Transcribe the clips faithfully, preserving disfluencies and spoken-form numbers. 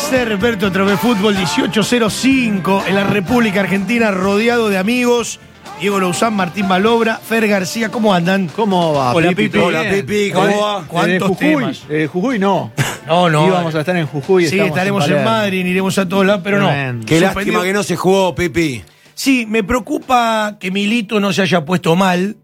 placer verte otra vez. Fútbol dieciocho cero cinco en la República Argentina, rodeado de amigos. Diego Louzán, Martín Balobra, Fer García, ¿cómo andan? ¿Cómo va? Hola, Pipi? Pipi. Hola, Pipi. ¿Cómo va? ¿Cuántos Jujuy? temas? Eh, Jujuy no. No, no. Íbamos a estar en Jujuy. Sí, estaremos en, en Madrid, iremos a todos lados, pero no. Tremendo. Qué Suspendió. lástima que no se jugó, Pipi. Sí, me preocupa que Milito no se haya puesto mal.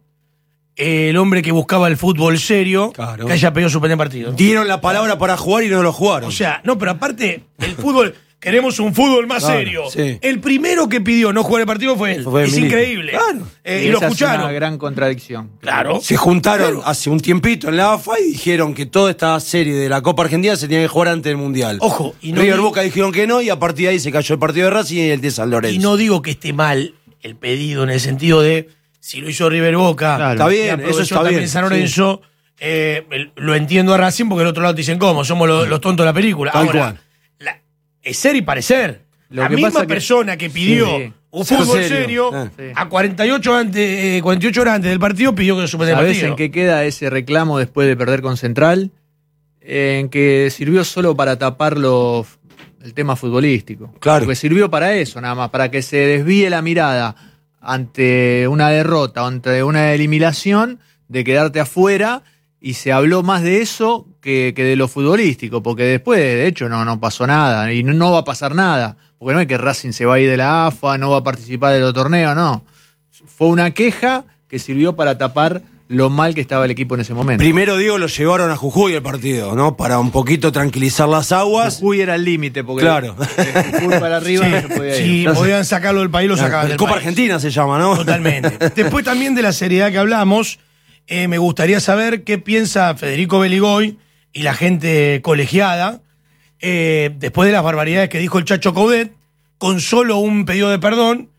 El hombre que buscaba el fútbol serio, Claro. que haya pedido suspender partido. Dieron la palabra para jugar y no lo jugaron. O sea, no, pero aparte, el fútbol, queremos un fútbol más Claro, serio. sí. El primero que pidió no jugar el partido fue él. Fue es Milito. increíble. Claro. Eh, y, Y lo esa es escucharon. una gran contradicción. Claro. Se juntaron Claro. hace un tiempito en la A F A y dijeron que toda esta serie de la Copa Argentina se tenía que jugar antes del Mundial. Ojo, y no River di- Boca dijeron que no y a partir de ahí se cayó el partido de Racing y el de San Lorenzo. Y no digo que esté mal el pedido en el sentido de si lo hizo River Boca, Claro. Está bien, y aprovechó eso está también bien, San Lorenzo, eh, el- lo entiendo a Racing porque el otro lado te dicen cómo, somos los, los tontos de la película. Tal Ahora, cual. la- es ser y parecer. Lo la que misma pasa que- persona que pidió Sí. un Ser fútbol serio. serio, Ah. Sí. a cuarenta y ocho, antes, eh, cuarenta y ocho horas antes del partido pidió que se suspenda el ¿Sabés partido. en qué queda ese reclamo después de perder con Central? En que sirvió solo para tapar lo- el tema futbolístico. Claro. Porque sirvió para eso, nada más, para que se desvíe la mirada ante una derrota, ante una eliminación, de quedarte afuera, y se habló más de eso que, que de lo futbolístico, porque después, de hecho, no, no pasó nada, y no, no va a pasar nada, porque no es que Racing se va a ir de la A F A, no va a participar de los torneos, no. Fue una queja que sirvió para tapar lo mal que estaba el equipo en ese momento. Primero, digo, lo llevaron a Jujuy el partido, ¿no? Para un poquito tranquilizar las aguas. Jujuy era el límite, porque Claro. de Jujuy para arriba no se podía ir. Si Entonces, podían sacarlo del país, lo sacaban El del Copa país. Argentina se llama, ¿no? Totalmente. Después también de la seriedad que hablamos, eh, me gustaría saber qué piensa Federico Beligoy y la gente colegiada eh, después de las barbaridades que dijo el Chacho Coudet, con solo un pedido de perdón,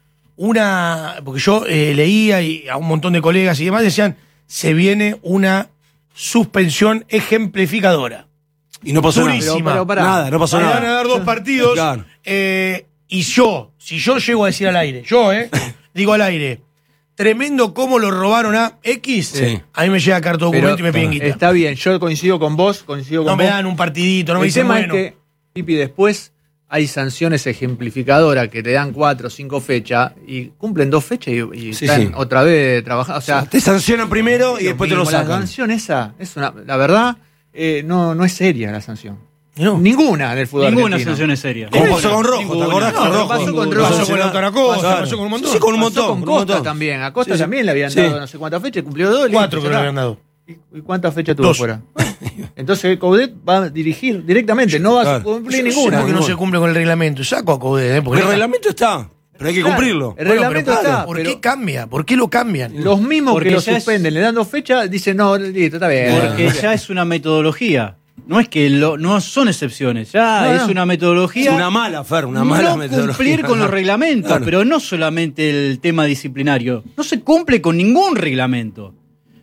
una porque yo eh, leía y a un montón de colegas y demás decían, se viene una suspensión ejemplificadora. Y no pasó Durísima. nada. Pero, pero pará. Nada, no pasó Le nada. van a dar dos partidos. Claro. eh, y yo, si yo llego a decir al aire, yo, ¿eh? digo al aire, tremendo cómo lo robaron a X, Sí. a mí me llega carta Pero, documento y me piden guita. está bien, yo coincido con vos, coincido con No me vos. dan un partidito, no me El dicen tema bueno. es que, Pipi, después hay sanciones ejemplificadoras que te dan cuatro o cinco fechas y cumplen dos fechas y, y Sí, están sí. otra vez trabajando. O sea, Te sancionan primero y Dios después te lo mío, La sacan. sanción esa, es una, la verdad, eh, no, no es seria la sanción. No. Ninguna en el fútbol Ninguna argentino. sanción es seria. ¿Cómo pasó con Rojo? Ninguna. ¿Te acordás No, con pero Rojo? pasó con Lo Rojo. Pasó con sancionaron. Lautaro Acosta, Claro. pasó con un montón. Sí, con un Pasó montón. con un Costa montón. también. A Costa Sí, sí. también le habían Sí. dado no sé cuántas fechas, cumplió dos. listo, Cuatro que ya le está. habían dado. ¿Y y cuántas fechas tuvo Dos. fuera? Entonces Coudet va a dirigir directamente, no va a Claro. cumplir Yo no sé ninguna. por qué no ninguna. se cumple con el reglamento. Saco a Coudet, ¿eh? Porque El reglamento está, pero hay que Claro, cumplirlo. El Bueno, reglamento pero, está. ¿por pero qué cambia? ¿Por qué lo cambian? los mismos Porque que lo ya es- suspenden, le dan dos fechas, dicen, no, listo, está bien. Porque ya es una metodología. No es que lo, no son excepciones, ya No, es no. una Es metodología. una mala, Fer, una mala no metodología. cumplir con los reglamentos, Claro. pero no solamente el tema disciplinario. No se cumple con ningún reglamento.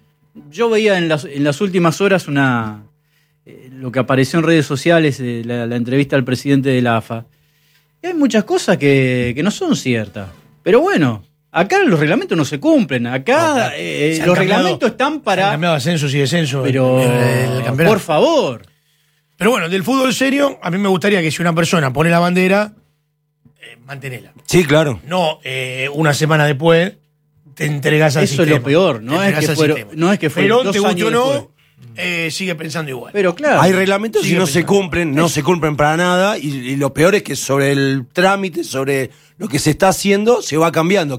Yo veía en las, en las últimas horas una eh, lo que apareció en redes sociales, eh, la, la entrevista al presidente de la A F A. Y hay muchas cosas que, que no son ciertas. Pero bueno, acá los reglamentos no se cumplen. Acá eh, Se han los cambiado- reglamentos están Se han para... cambiado ascensos y descensos. Pero, en el campeonato. por favor. Pero bueno, del fútbol serio, a mí me gustaría que si una persona pone la bandera, eh, mantenela. Sí, claro. No, eh, una semana después te entregas al Eso sistema. es lo peor, Te no es entregás que al fueron- sistema. no es que fue Pero dos te guste o años no, después. eh, sigue pensando igual. Pero claro. Hay reglamentos y Sigue no se pensando. cumplen, no se cumplen para nada, y, y lo peor es que sobre el trámite, sobre lo que se está haciendo, se va cambiando.